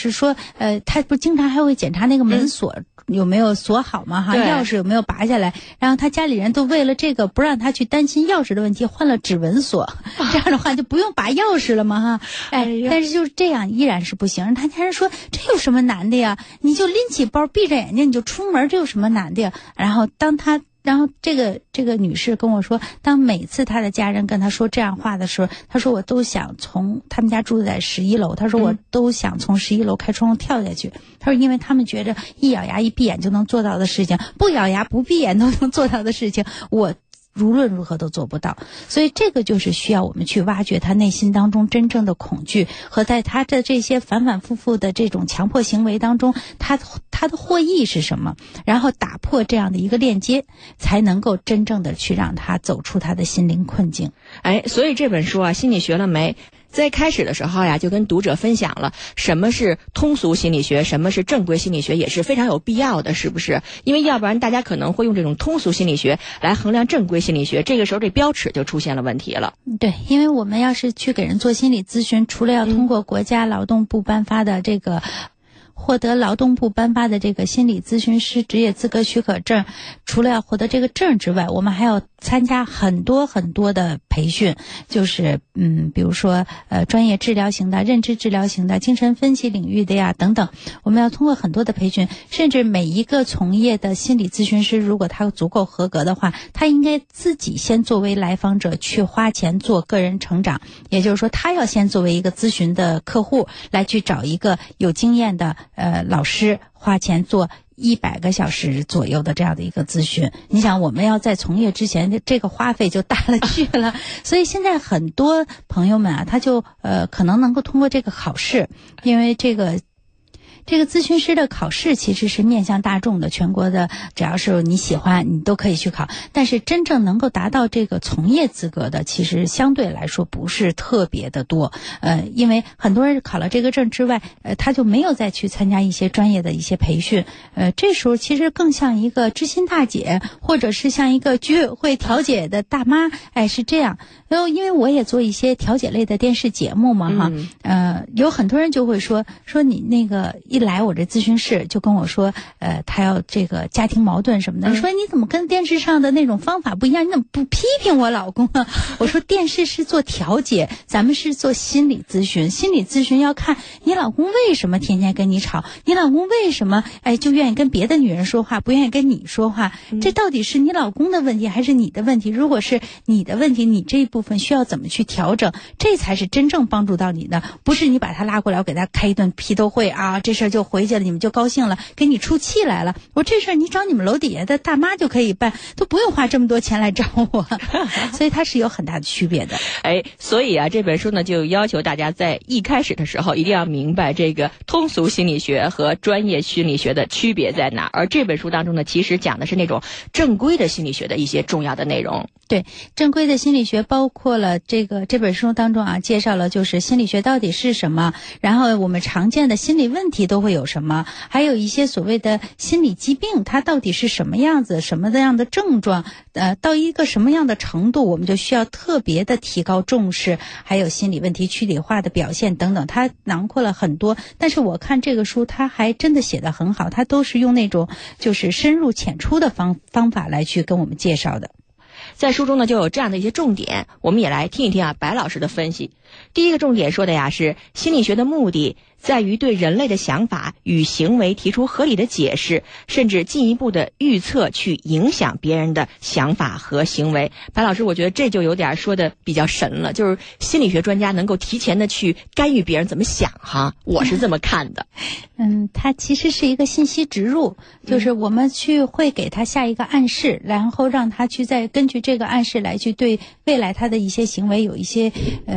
是说他不经常还会检查那个门锁有没有锁好嘛哈，钥匙有没有拔下来，然后他家里人都为了这个不让他去担心钥匙的问题换了指纹锁，这样的话就不用拔钥匙了嘛哈。但是就是这样依然是不行。他家人说这有什么难的呀，你就拎起包闭着眼睛你就出门，这有什么难的呀。然后这个女士跟我说，当每次她的家人跟她说这样话的时候，她说我都想从他们家住在11楼，她说我都想从11楼开窗户跳下去。她说因为他们觉着一咬牙一闭眼就能做到的事情，不咬牙不闭眼都能做到的事情，我无论如何都做不到。所以这个就是需要我们去挖掘他内心当中真正的恐惧，和在他的这些反反复复的这种强迫行为当中他的获益是什么，然后打破这样的一个链接，才能够真正的去让他走出他的心灵困境。 所以这本书啊，心理学了没，在开始的时候呀，就跟读者分享了什么是通俗心理学，什么是正规心理学，也是非常有必要的，是不是？因为要不然大家可能会用这种通俗心理学来衡量正规心理学，这个时候这标尺就出现了问题了。 对，因为我们要是去给人做心理咨询，除了要通过国家劳动部颁发的这个获得劳动部颁发的这个心理咨询师职业资格许可证，除了要获得这个证之外，我们还要参加很多很多的培训，就是比如说专业治疗型的、认知治疗型的、精神分析领域的呀等等，我们要通过很多的培训，甚至每一个从业的心理咨询师，如果他足够合格的话，他应该自己先作为来访者去花钱做个人成长，也就是说他要先作为一个咨询的客户来去找一个有经验的老师，花钱做100个小时左右的这样的一个咨询。你想我们要在从业之前这个花费就大了去了，所以现在很多朋友们啊，他就可能能够通过这个考试，因为这个咨询师的考试其实是面向大众的，全国的只要是你喜欢你都可以去考，但是真正能够达到这个从业资格的其实相对来说不是特别的多。因为很多人考了这个证之外，他就没有再去参加一些专业的一些培训，这时候其实更像一个知心大姐，或者是像一个居委会调解的大妈，是这样。因为我也做一些调解类的电视节目嘛哈，有很多人就会说你那个一来我这咨询室就跟我说他要这个家庭矛盾什么的，说你怎么跟电视上的那种方法不一样，你怎么不批评我老公啊？我说电视是做调解，咱们是做心理咨询，心理咨询要看你老公为什么天天跟你吵，你老公为什么就愿意跟别的女人说话，不愿意跟你说话，这到底是你老公的问题还是你的问题？如果是你的问题，你这一部分需要怎么去调整，这才是真正帮助到你的，不是你把他拉过来我给他开一顿批斗会啊，这事儿就回去了，你们就高兴了，给你出气来了，我这事儿你找你们楼底下的大妈就可以办，都不用花这么多钱来找我所以它是有很大的区别的。 所以啊，这本书呢就要求大家在一开始的时候一定要明白这个通俗心理学和专业心理学的区别在哪，而这本书当中呢其实讲的是那种正规的心理学的一些重要的内容。 对，正规的心理学包括了这本书当中啊，介绍了就是心理学到底是什么，然后我们常见的心理问题都会有什么，还有一些所谓的心理疾病它到底是什么样子，什么样的症状，到一个什么样的程度我们就需要特别的提高重视，还有心理问题躯体化的表现等等，它囊括了很多。但是我看这个书它还真的写得很好，它都是用那种就是深入浅出的方法来去跟我们介绍的。 在书中呢就有这样的一些重点，我们也来听一听啊白老师的分析。第一个重点说的呀是心理学的目的在于对人类的想法与行为提出合理的解释，甚至进一步的预测去影响别人的想法和行为。白老师，我觉得这就有点说的比较神了，就是心理学专家能够提前的去干预别人怎么想哈，我是这么看的。 它其实是一个信息植入，就是我们会给他下一个暗示，然后让他去再根据这个暗示来去对未来他的一些行为有一些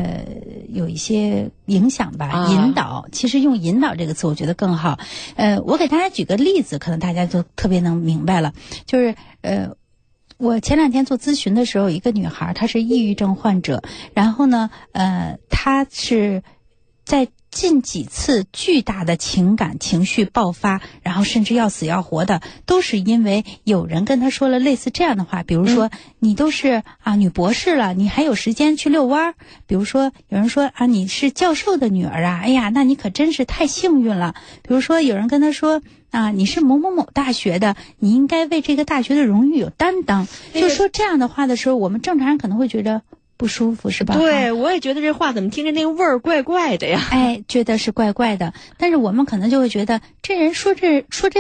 影响吧，引导。其实用引导这个词我觉得更好。我给大家举个例子，可能大家就特别能明白了。就是我前2天做咨询的时候，一个女孩她是抑郁症患者，然后呢她是在近几次巨大的情绪爆发，然后甚至要死要活的，都是因为有人跟他说了类似这样的话，比如说你都是女博士了，你还有时间去遛弯儿；比如说有人说你是教授的女儿啊，哎呀，那你可真是太幸运了。比如说有人跟他说你是某某某大学的，你应该为这个大学的荣誉有担当。就说这样的话的时候，我们正常人可能会觉得不舒服，是吧？ 对，我也觉得这话怎么听着那个味儿怪怪的呀？ 觉得是怪怪的。但是我们可能就会觉得这人说这